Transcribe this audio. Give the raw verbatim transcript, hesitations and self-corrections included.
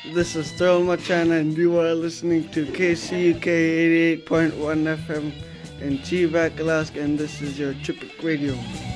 This is Thelma Chan, and you are listening to K C U K eighty-eight point one F M in Cheevac, Alaska, and this is your Chippewa Radio.